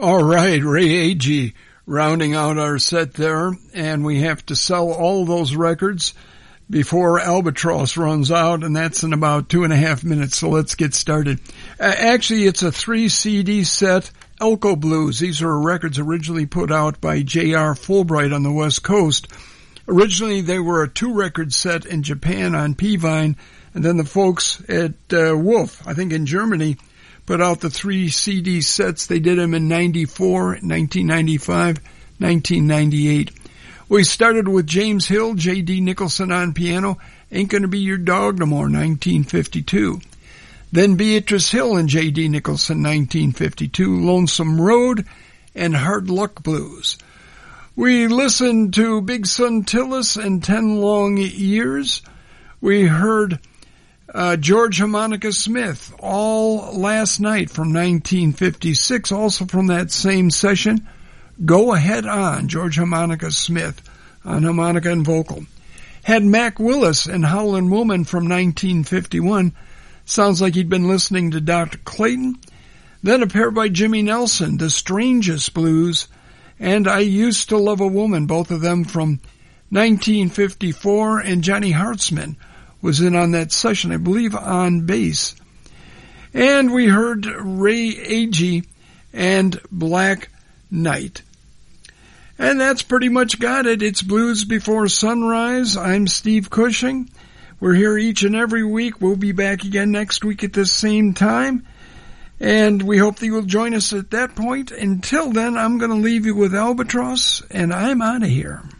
All right, Ray Agee rounding out our set there, and we have to sell all those records before Albatross runs out, and that's in about 2.5 minutes, so let's get started. Actually, it's a 3-CD set, Elko Blues. These are records originally put out by J.R. Fulbright on the West Coast. Originally, they were a 2-record set in Japan on P-Vine, and then the folks at Wolf, I think in Germany, put out the 3-CD sets. They did them in 94, 1995, 1998. We started with James Hill, J.D. Nicholson on piano, Ain't Gonna Be Your Dog No More, 1952. Then Beatrice Hill and J.D. Nicholson, 1952, Lonesome Road and Hard Luck Blues. We listened to Big Son Tillis and 10 Long Years. We heard George Harmonica Smith, All Last Night from 1956, also from that same session. Go Ahead On, George Harmonica Smith on harmonica and vocal. Had Mac Willis and Howlin' Woman from 1951. Sounds like he'd been listening to Dr. Clayton. Then a pair by Jimmy Nelson, The Strangest Blues, and I Used to Love a Woman, both of them from 1954, and Johnny Hartzman was in on that session, I believe, on bass. And we heard Ray Agee and Black Knight. And that's pretty much got it. It's Blues Before Sunrise. I'm Steve Cushing. We're here each and every week. We'll be back again next week at the same time. And we hope that you'll join us at that point. Until then, I'm going to leave you with Albatross, and I'm out of here.